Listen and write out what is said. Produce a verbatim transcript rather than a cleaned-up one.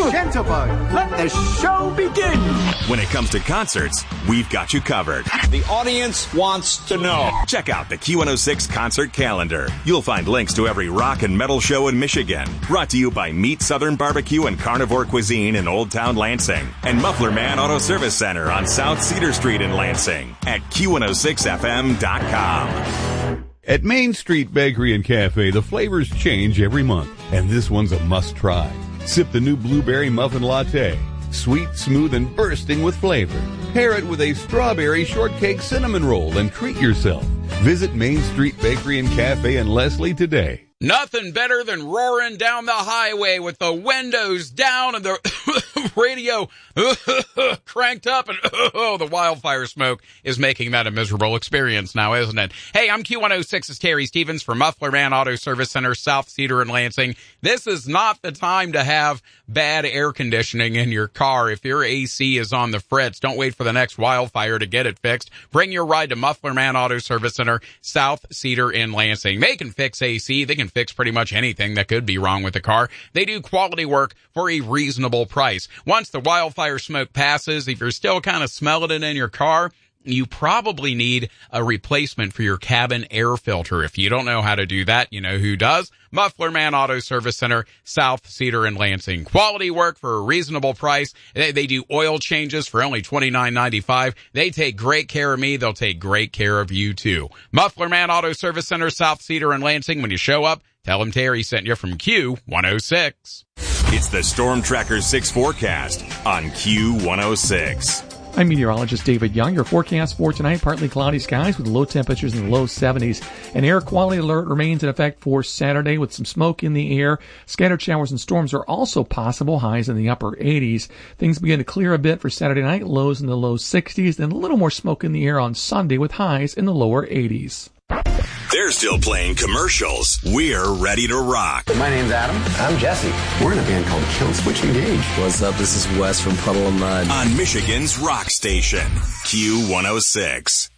Gentlebug, let the show begin. When it comes to concerts, we've got you covered. The audience wants to know. Check out the Q one oh six concert calendar. You'll find links to every rock and metal show in Michigan. Brought to you by Meat Southern Barbecue and Carnivore Cuisine in Old Town Lansing. And Muffler Man Auto Service Center on South Cedar Street in Lansing at Q one oh six F M dot com. At Main Street Bakery and Cafe, the flavors change every month, and this one's a must-try. Sip the new blueberry muffin latte. Sweet, smooth, and bursting with flavor. Pair it with a strawberry shortcake cinnamon roll and treat yourself. Visit Main Street Bakery and Cafe in Leslie today. Nothing better than roaring down the highway with the windows down and the radio cranked up, and oh, the wildfire smoke is making that a miserable experience now, isn't it? Hey, I'm Q one oh six's Terry Stevens from Muffler Man Auto Service Center, South Cedar and Lansing. This is not the time to have bad air conditioning in your car. If your A C is on the fritz, don't wait for the next wildfire to get it fixed. Bring your ride to Muffler Man Auto Service Center, South Cedar in Lansing. They can fix A C. They can fix pretty much anything that could be wrong with the car. They do quality work for a reasonable price. Once the wildfire smoke passes, if you're still kind of smelling it in your car, you probably need a replacement for your cabin air filter. If you don't know how to do that, you know who does. Muffler Man Auto Service Center, South Cedar and Lansing. Quality work for a reasonable price. They, they do oil changes for only twenty-nine ninety-five. They take great care of me. They'll take great care of you too. Muffler Man Auto Service Center, South Cedar and Lansing. When you show up, tell them Terry sent you from Q one oh six. It's the Storm Tracker six forecast on Q one oh six. I'm meteorologist David Young. Your forecast for tonight, partly cloudy skies with low temperatures in the low seventies. An air quality alert remains in effect for Saturday with some smoke in the air. Scattered showers and storms are also possible, highs in the upper eighties. Things begin to clear a bit for Saturday night, lows in the low sixties, then a little more smoke in the air on Sunday with highs in the lower eighties. They're still playing commercials. We're ready to rock. My name's Adam. I'm Jesse. We're in a band called Kill Switch Engage. What's up? This is Wes from Puddle of Mud. On Michigan's rock station, Q one oh six.